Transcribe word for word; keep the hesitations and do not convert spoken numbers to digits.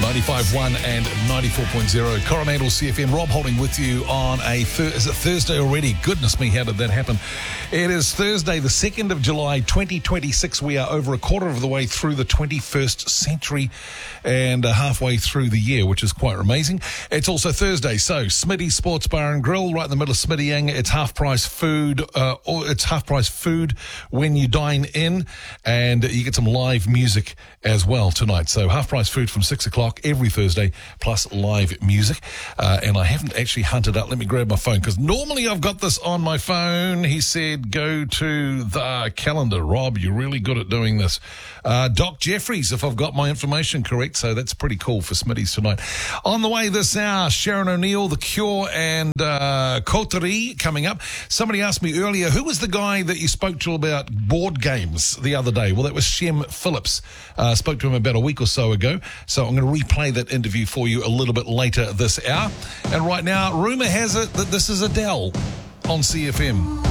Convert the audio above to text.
ninety-five point one and ninety-four point zero. Coronado C F M. Rob Holding with you on a, thir- is it Thursday already? Goodness me, how did that happen? It is Thursday, the second of July, twenty twenty-six. We are over a quarter of the way through the twenty-first century and uh, halfway through the year, which is quite amazing. It's also Thursday, so Smitty Sports Bar and Grill, right in the middle of Smittying. It's half-price food, uh, or it's half-price food when you dine in, and you get some live music as well tonight. So half-price food from six o'clock every Thursday, plus live music. Uh, and I haven't actually hunted up. Let me grab my phone, because normally I've got this on my phone. He said, go to the calendar. Rob, you're really good at doing this. Uh, Doc Jeffries, if I've got my information correct. So that's pretty cool for Smitty's tonight. On the way this hour, Sharon O'Neill, The Cure, and uh, Coterie coming up. Somebody asked me earlier, who was the guy that you spoke to about board games the other day? Well, that was Shem Phillips. Uh, spoke to him about a week or so ago. So I'm going to replay that interview for you a little bit later this hour. And right now, rumour has it that this is Adele on C F M.